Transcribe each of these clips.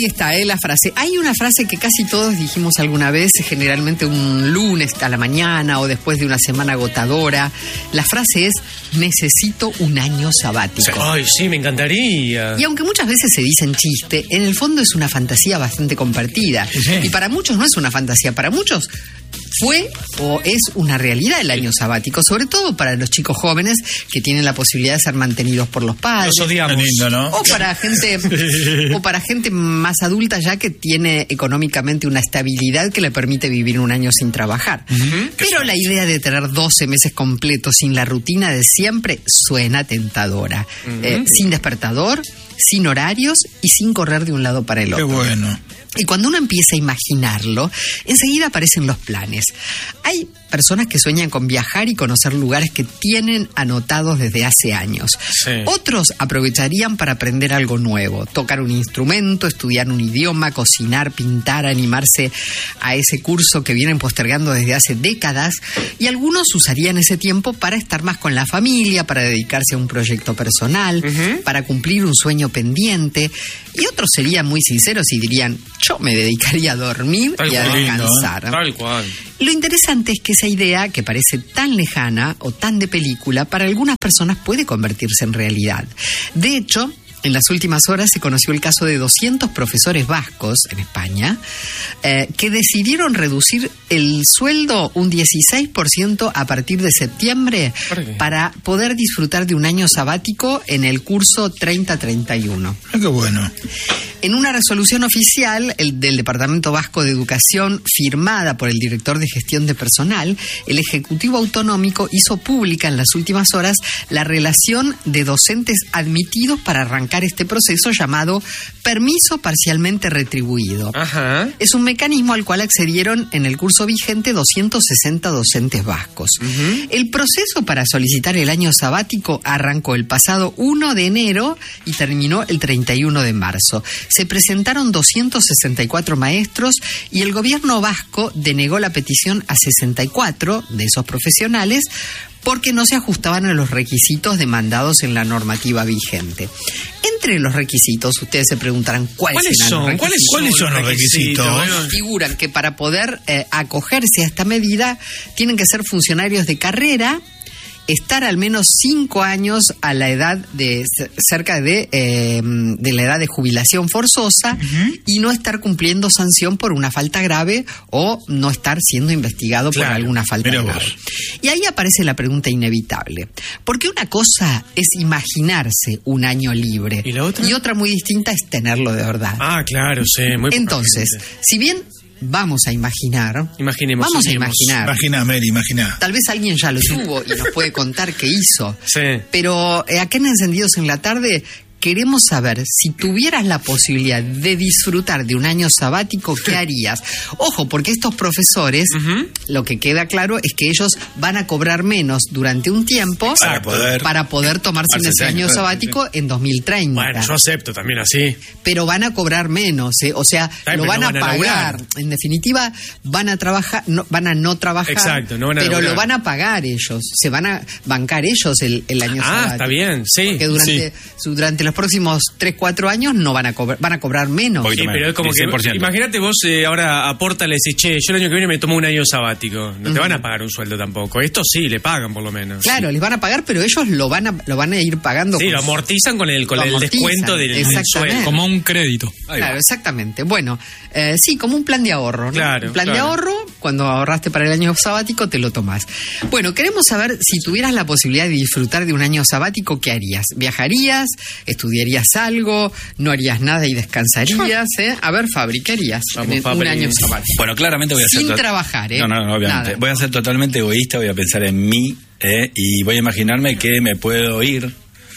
Ahí está, la frase. Hay una frase que casi todos dijimos alguna vez, generalmente un lunes a la mañana o después de una semana agotadora. La frase es: necesito un año sabático. Ay, sí, me encantaría. Y aunque muchas veces se dice en chiste, en el fondo es una fantasía bastante compartida. Sí. Y para muchos no es una fantasía, para muchos fue o es una realidad el año sabático, sobre todo para los chicos jóvenes que tienen la posibilidad de ser mantenidos por los padres. Los odiamos. Lindo, ¿no? O para gente más adulta ya que tiene económicamente una estabilidad que le permite vivir un año sin trabajar. Pero la idea de tener 12 meses completos sin la rutina de siempre suena tentadora. Sin despertador, sin horarios y sin correr de un lado para el otro. Qué bueno. Y cuando uno empieza a imaginarlo, enseguida aparecen los planes. Hay personas que sueñan con viajar y conocer lugares que tienen anotados desde hace años. Sí. Otros aprovecharían para aprender algo nuevo, tocar un instrumento, estudiar un idioma, cocinar, pintar, animarse a ese curso que vienen postergando desde hace décadas. Y algunos usarían ese tiempo para estar más con la familia, para dedicarse a un proyecto personal, para cumplir un sueño pendiente. Y otros serían muy sinceros y dirían: yo me dedicaría a dormir y a descansar. Tal cual. Lo interesante es que esa idea, que parece tan lejana o tan de película, para algunas personas puede convertirse en realidad. De hecho, en las últimas horas se conoció el caso de 200 profesores vascos en España que decidieron reducir el sueldo un 16% a partir de septiembre para poder disfrutar de un año sabático en el curso 30-31. Qué bueno. En una resolución oficial del Departamento Vasco de Educación, firmada por el director de gestión de personal, el Ejecutivo Autonómico hizo pública en las últimas horas la relación de docentes admitidos para arrancar este proceso llamado permiso parcialmente retribuido. Ajá. Es un mecanismo al cual accedieron en el curso vigente 260 docentes vascos. El proceso para solicitar el año sabático arrancó el pasado 1 de enero y terminó el 31 de marzo. Se presentaron 264 maestros y el gobierno vasco denegó la petición a 64 de esos profesionales porque no se ajustaban a los requisitos demandados en la normativa vigente. Entre los requisitos, ustedes se preguntarán cuáles son. ¿Cuáles son los requisitos? Figuran que para poder acogerse a esta medida tienen que ser funcionarios de carrera, estar al menos 5 años a la edad de cerca de la edad de jubilación forzosa y no estar cumpliendo sanción por una falta grave o no estar siendo investigado por alguna falta grave. Y ahí aparece la pregunta inevitable. Porque una cosa es imaginarse un año libre ¿Y la otra? Y otra muy distinta es tenerlo de verdad. Ah, claro, sí. Muy Entonces, si bien vamos a imaginar. Imaginemos. Vamos a imaginar. Imagina, Mary, imagina. Tal vez alguien ya lo tuvo y nos puede contar qué hizo. Sí. Pero acá en Encendidos en la Tarde queremos saber, si tuvieras la posibilidad de disfrutar de un año sabático, ¿qué harías? Ojo, porque estos profesores, lo que queda claro es que ellos van a cobrar menos durante un tiempo para poder tomarse ese año sabático en 2030. Bueno, yo acepto también así. Pero van a cobrar menos, o sea, lo van a pagar. En definitiva, van a trabajar, van a no trabajar. Exacto, no van a pero laburar. lo van a pagar ellos, se van a bancar ellos el año sabático. Está bien, sí. Porque durante los próximos 3-4 años no van a cobrar menos. Sí, pero es como que, imagínate vos ahora a Porta le decís, che, yo el año que viene me tomo un año sabático. No te van a pagar un sueldo tampoco. Esto sí, le pagan por lo menos. Claro, les van a pagar, pero ellos lo van a ir pagando. Sí, lo amortizan con el descuento del sueldo. Como un crédito. Claro, exactamente. Bueno, sí, como un plan de ahorro, ¿no? Claro, un plan de ahorro, cuando ahorraste para el año sabático, te lo tomás. Bueno, queremos saber, si tuvieras la posibilidad de disfrutar de un año sabático, ¿qué harías? ¿Viajarías? ¿Estudiarías algo? ¿No harías nada y descansarías? A ver, Fabri, ¿qué harías en un año sabático? Bueno, claramente voy a sin trabajar, No, obviamente. Nada. Voy a ser totalmente egoísta, voy a pensar en mí y voy a imaginarme que me puedo ir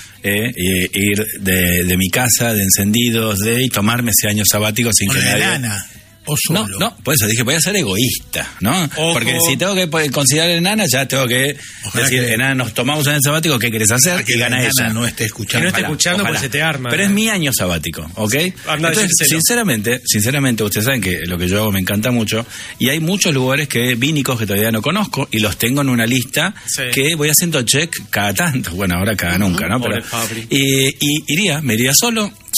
de mi casa, de Encendidos, y tomarme ese año sabático sin que nadie... ¿O solo? No, por eso dije, voy a ser egoísta, ¿no? Ojo. Porque si tengo que considerar enana, ya tengo que decir, enana, nos tomamos un año sabático, ¿qué querés hacer? Que y gana ella ella. no esté escuchando. Que no esté escuchando porque se te arma. Pero es mi año sabático, ¿ok? Entonces, sinceramente, ustedes saben que lo que yo hago me encanta mucho, y hay muchos lugares vínicos que todavía no conozco, y los tengo en una lista que voy haciendo check cada tanto, bueno, ahora cada nunca, ¿no? Pero, me iría solo,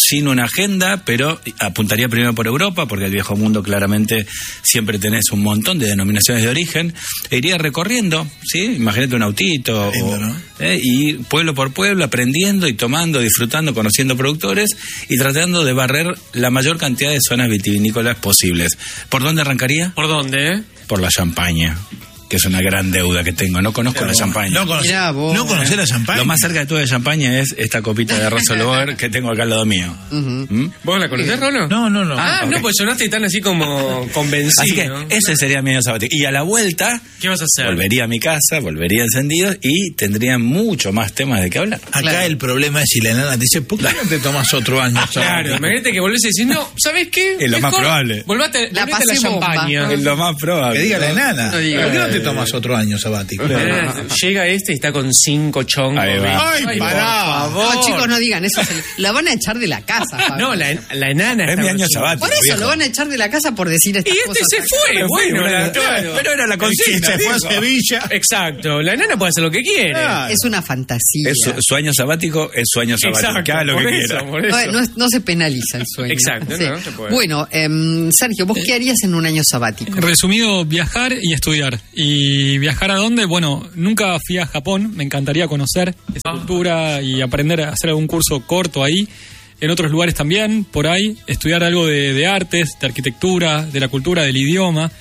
sin una agenda, pero apuntaría primero por Europa, porque el viejo mundo claramente siempre tenés un montón de denominaciones de origen, e iría recorriendo, ¿sí? Imagínate un autito, y pueblo por pueblo, aprendiendo y tomando, disfrutando, conociendo productores y tratando de barrer la mayor cantidad de zonas vitivinícolas posibles. ¿Por dónde arrancaría? ¿Por dónde? Por la champaña, que es una gran deuda que tengo. No conozco la champaña. No conocés la champaña. Lo más cerca que tuve de champaña es esta copita de Rosolor que tengo acá al lado mío. ¿Vos la conocés, Rolo? No. No, pues sonaste tan así como convencido. Así que ese sería mi año sabático. Y a la vuelta, ¿qué vas a hacer? Volvería a mi casa, volvería encendido y tendría mucho más temas de qué hablar. Acá el problema es si la nana te dice, ¿por qué no te tomas otro año? Claro, imagínate que volvés y decís, no, ¿sabes qué? Es lo más probable. Volvete a la champaña. Es lo más probable. Que diga la nana. ¿Por qué no te tomas otro año sabático? Llega este y está con 5 chongos. Ay, pará. No, chicos, no digan eso. La van a echar de la casa, Fabio. No, la enana es mi año sabático. Por eso viejo. lo van a echar de la casa por decir estas cosas. Y se fue. Bueno, claro. Pero era la consigna. Se fue a Sevilla. Exacto. La enana puede hacer lo que quiere. Es una fantasía. Su año sabático es su año sabático. Exacto, Que haga lo que quiera. No se penaliza el sueño. Exacto. Sí. No se puede. Bueno, Sergio, ¿vos qué harías en un año sabático? Resumido, viajar y estudiar. ¿Y viajar a dónde? Bueno, nunca fui a Japón, me encantaría conocer esa cultura y aprender a hacer algún curso corto ahí. En otros lugares también, por ahí, estudiar algo de artes, de arquitectura, de la cultura, del idioma.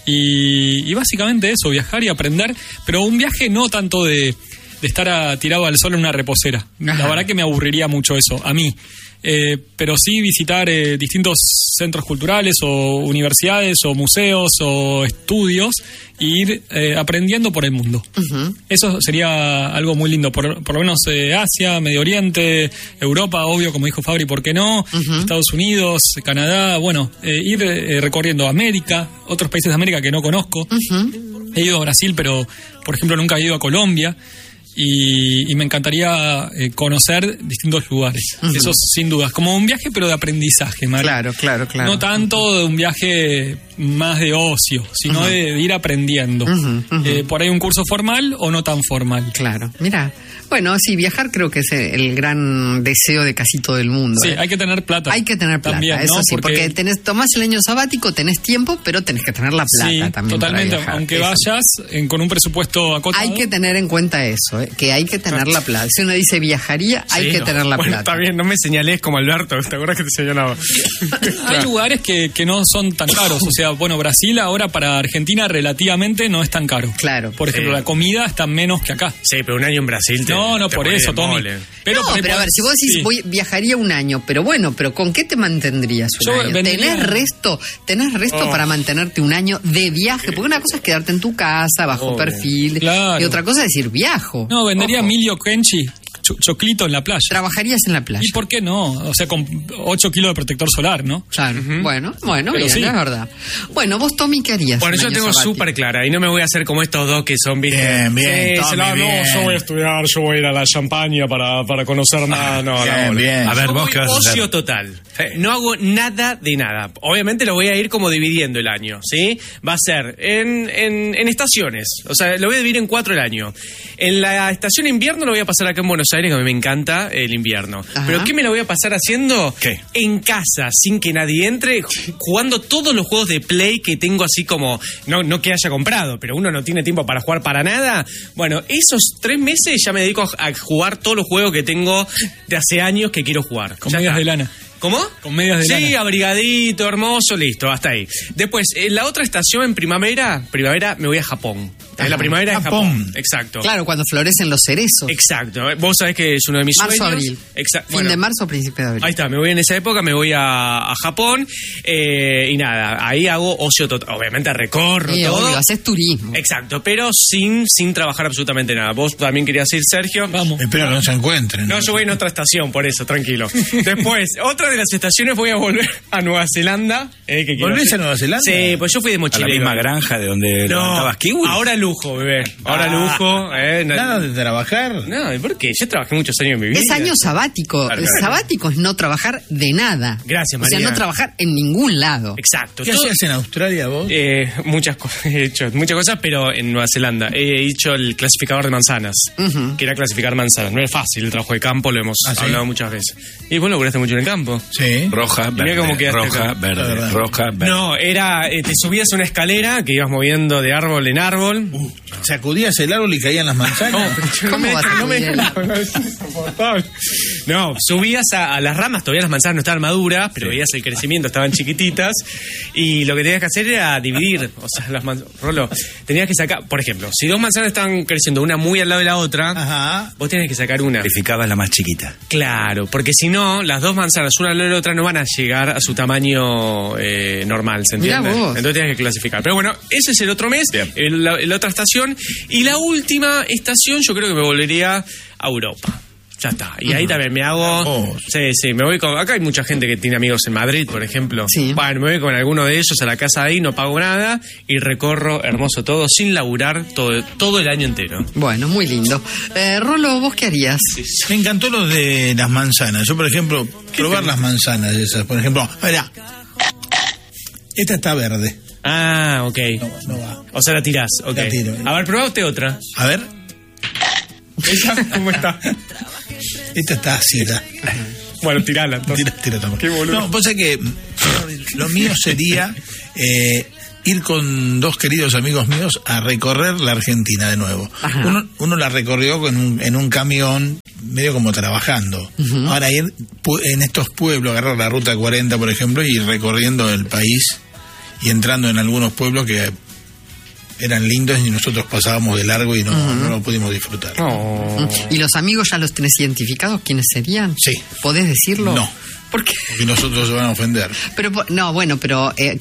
Y básicamente eso, viajar y aprender, pero un viaje no tanto de estar tirado al sol en una reposera. La verdad que me aburriría mucho eso, a mí. Pero sí visitar distintos centros culturales o universidades o museos o estudios e ir aprendiendo por el mundo. Eso sería algo muy lindo, por lo menos Asia, Medio Oriente, Europa, obvio, como dijo Fabri, ¿por qué no? Estados Unidos, Canadá, bueno, ir recorriendo América, otros países de América que no conozco. He ido a Brasil, pero por ejemplo nunca he ido a Colombia. Y me encantaría conocer distintos lugares. Eso sin dudas, como un viaje pero de aprendizaje, Mari. Claro. No tanto de un viaje más de ocio, sino de ir aprendiendo. Por ahí un curso formal o no tan formal. Claro, mira. Bueno, sí, viajar creo que es el gran deseo de casi todo el mundo. Sí, hay que tener plata. Hay que tener plata, también, eso ¿no? Sí, porque tomás el año sabático, tenés tiempo, pero tenés que tener la plata también. Totalmente, para viajar, aunque vayas con un presupuesto acotado. Hay que tener en cuenta eso, que hay que tener la plata. Si uno dice viajaría, hay que tener la plata. Está bien, no me señales como Alberto, ¿te acuerdas que te señalaba? Hay lugares que no son tan caros, o sea, bueno, Brasil ahora para Argentina relativamente no es tan caro. Claro. Por ejemplo, la comida está menos que acá. Sí, pero un año en Brasil No, por eso, Tommy. Pero a ver, si vos decís viajaría un año, pero bueno, pero ¿con qué te mantendrías un año? ¿Tenés resto para mantenerte un año de viaje? Porque una cosa es quedarte en tu casa, bajo perfil, y otra cosa es decir viajo. No, vendería Milio Kenchi, choclito en la playa. ¿Trabajarías en la playa? ¿Y por qué no? O sea, con 8 kilos de protector solar, ¿no? Claro. Bueno, bien, sí. Es verdad. Bueno, vos, Tommy, ¿qué harías? Bueno, yo tengo súper clara y no me voy a hacer como estos dos que son bien. Yo voy a estudiar, yo voy a ir a la champaña para conocer nada. Bien. A ver, vos qué vas a hacer. Ocio total. No hago nada de nada. Obviamente lo voy a ir como dividiendo el año, ¿sí? Va a ser en estaciones. O sea, lo voy a dividir en 4 el año. En la estación invierno lo voy a pasar acá en Buenos Aires, que a mí me encanta el invierno. Ajá. ¿Pero qué me lo voy a pasar haciendo? ¿Qué? En casa, sin que nadie entre, jugando todos los juegos de Play que tengo así como... No que haya comprado, pero uno no tiene tiempo para jugar para nada. Bueno, esos 3 meses ya me dedico a jugar todos los juegos que tengo de hace años que quiero jugar. Con medias de lana. ¿Cómo? Con medias de lana. Sí, abrigadito, hermoso, listo, hasta ahí. Después, en la otra estación, en primavera me voy a Japón. En la primavera de Japón. Exacto. Claro, cuando florecen los cerezos. Exacto. Vos sabés que es uno de mis sueños. Marzo-abril. Fin de marzo, principio de abril. Ahí está, me voy en esa época, me voy a Japón y nada, ahí hago ocio total. Obviamente recorro todo. Obvio, haces turismo. Exacto, pero sin trabajar absolutamente nada. Vos también querías ir, Sergio. Vamos. Espero que no se encuentren. No, yo voy en otra estación, por eso, tranquilo. Después, otra de las estaciones voy a volver a Nueva Zelanda. ¿Volvés a Nueva Zelanda? Sí, pues yo fui de mochilero. ¿A la misma granja de donde levantabas kiwi? Ahora al lujo, bebé. Ahora lujo. Nada de trabajar. No, ¿y por qué? Yo trabajé muchos años en mi vida. Es año sabático. Claro. Sabático es no trabajar de nada. Gracias, O sea, María. no trabajar en ningún lado. Exacto. ¿Qué hacías en Australia vos? Muchas cosas, he hecho muchas cosas, pero en Nueva Zelanda he hecho el clasificador de manzanas, que era clasificar manzanas. No es fácil el trabajo de campo, lo hemos hablado muchas veces. Y vos laburaste mucho en el campo. Sí. Roja, Mirá verde, cómo quedaste roja, acá. verde, roja, verde. No, era, te subías a una escalera que ibas moviendo de árbol en árbol. Sacudías el árbol y caían las manzanas. ¿Cómo vas a subir? No, subías a las ramas, todavía las manzanas no estaban maduras, pero veías el crecimiento, estaban chiquititas, y lo que tenías que hacer era dividir, o sea, Rolo, tenías que sacar, por ejemplo, si dos manzanas estaban creciendo, una muy al lado de la otra, Ajá. vos tenés que sacar una. Sacrificabas la más chiquita. Claro, porque si no, las dos manzanas, una al lado de la otra, no van a llegar a su tamaño normal, ¿se entiende? Mirá vos. Entonces tienes que clasificar. Pero bueno, ese es el otro mes, la otra estación, y la última estación yo creo que me volvería a Europa. Ya está. Y ahí también me hago... Sí, me voy con... Acá hay mucha gente que tiene amigos en Madrid, por ejemplo. Sí. Bueno, me voy con alguno de ellos a la casa ahí, no pago nada y recorro hermoso todo, sin laburar todo el año entero. Bueno, muy lindo. Rolo, ¿vos qué harías? Me encantó lo de las manzanas. Yo, por ejemplo, probar las manzanas esas. Por ejemplo, mira, esta está verde. Ah, ok. No va. O sea, la tirás, ok. La tiro. A ver, probá usted otra. A ver, ¿Esa cómo está? esta está ácida. Bueno, tirala entonces. Tira, toma. Qué boludo. No, pasa que lo mío sería ir con dos queridos amigos míos a recorrer la Argentina de nuevo. Uno la recorrió en un camión, medio como trabajando. Ahora ir en estos pueblos, agarrar la ruta 40, por ejemplo, y ir recorriendo el país y entrando en algunos pueblos que eran lindos y nosotros pasábamos de largo y no lo pudimos disfrutar. ¿Y los amigos ya los tenés identificados? ¿Quiénes serían? Sí. ¿Podés decirlo? No. ¿Por qué? Porque nosotros se van a ofender. Pero, no, bueno, pero